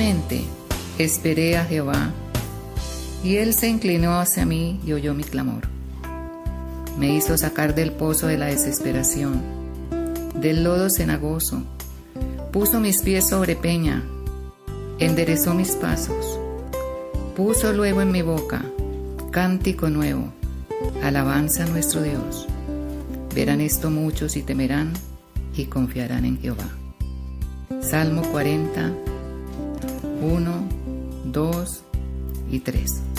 Ciertamente esperé a Jehová, y Él se inclinó hacia mí y oyó mi clamor. Me hizo sacar del pozo de la desesperación, del lodo cenagoso. Puso mis pies sobre peña, enderezó mis pasos. Puso luego en mi boca cántico nuevo, alabanza a nuestro Dios. Verán esto muchos y temerán y confiarán en Jehová. Salmo 40, 1, 2 y 3.